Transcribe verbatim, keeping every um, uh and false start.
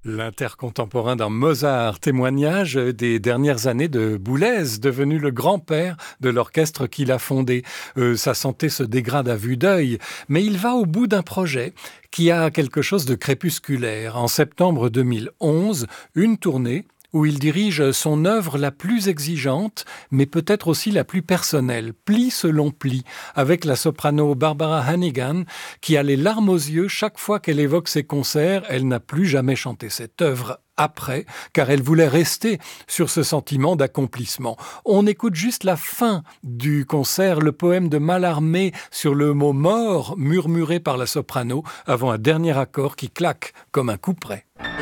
L'intercontemporain d'un Mozart, témoignage des dernières années de Boulez, devenu le grand-père de l'orchestre qu'il a fondé. Euh, sa santé se dégrade à vue d'œil, mais il va au bout d'un projet qui a quelque chose de crépusculaire. En septembre deux mille onze, une tournée où il dirige son œuvre la plus exigeante, mais peut-être aussi la plus personnelle, pli selon pli, avec la soprano Barbara Hannigan, qui a les larmes aux yeux chaque fois qu'elle évoque ses concerts. Elle n'a plus jamais chanté cette œuvre après, car elle voulait rester sur ce sentiment d'accomplissement. On écoute juste la fin du concert, le poème de Mallarmé sur le mot mort, murmuré par la soprano, avant un dernier accord qui claque comme un couperet.